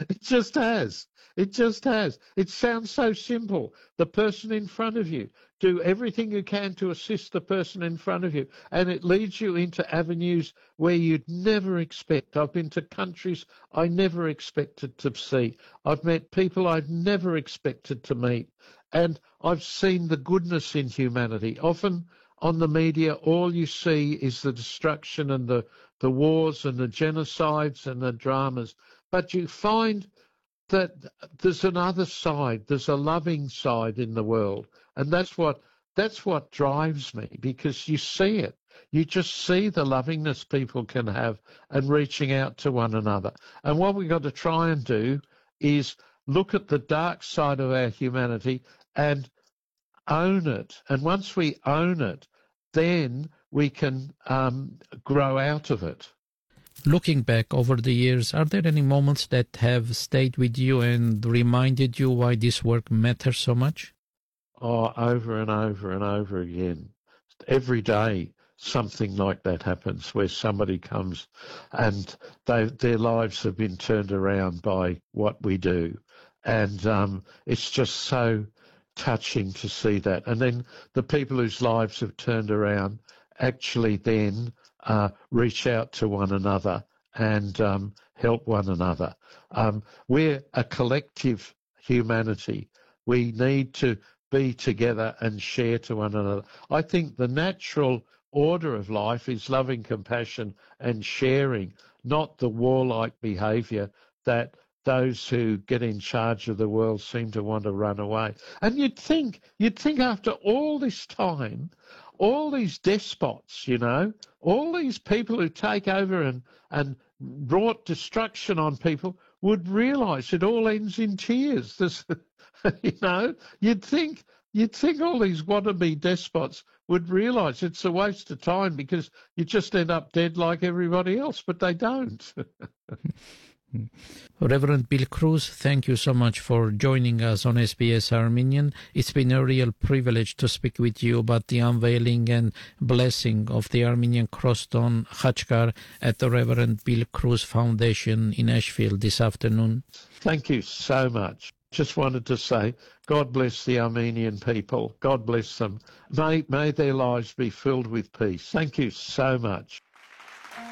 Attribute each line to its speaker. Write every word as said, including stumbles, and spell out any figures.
Speaker 1: It just has. It just has. It sounds so simple. The person in front of you. Do everything you can to assist the person in front of you. And it leads you into avenues where you'd never expect. I've been to countries I never expected to see. I've met people I've never expected to meet. And I've seen the goodness in humanity. Often on the media, all you see is the destruction and the, the wars and the genocides and the dramas. But you find that there's another side, there's a loving side in the world. And that's what that's what drives me, because you see it. You just see the lovingness people can have and reaching out to one another. And what we've got to try and do is look at the dark side of our humanity and own it. And once we own it, then we can um, grow out of it.
Speaker 2: Looking back over the years, are there any moments that have stayed with you and reminded you why this work matters so much?
Speaker 1: Oh, over and over and over again. Every day something like that happens, where somebody comes and they, their lives have been turned around by what we do. And um, it's just so touching to see that. And then the people whose lives have turned around actually then uh, reach out to one another and um, help one another. Um, we're a collective humanity. We need to be together and share to one another. I think the natural order of life is loving compassion and sharing, not the warlike behaviour that those who get in charge of the world seem to want to run away. And you'd think, you'd think after all this time, all these despots, you know, all these people who take over and, and brought destruction on people would realise it all ends in tears. This, you know, you'd think, you'd think all these wannabe despots would realise it's a waste of time because you just end up dead like everybody else, but they don't.
Speaker 2: Reverend Bill Cruz, thank you so much for joining us on S B S Armenian. It's been a real privilege to speak with you about the unveiling and blessing of the Armenian Crossstone Khachkar at the Reverend Bill Cruz Foundation in Ashfield this afternoon.
Speaker 1: Thank you so much. Just wanted to say, God bless the Armenian people. God bless them. May, may their lives be filled with peace. Thank you so much.